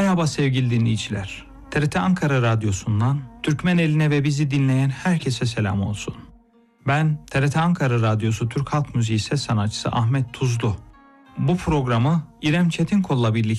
Merhaba sevgili dinleyiciler. TRT Ankara Radyosu'ndan Türkmen eline ve bizi dinleyen herkese selam olsun. Ben TRT Ankara Radyosu Türk Halk Müziği ses sanatçısı Ahmet Tuzlu. Bu programı İrem Çetinkol'la birlikte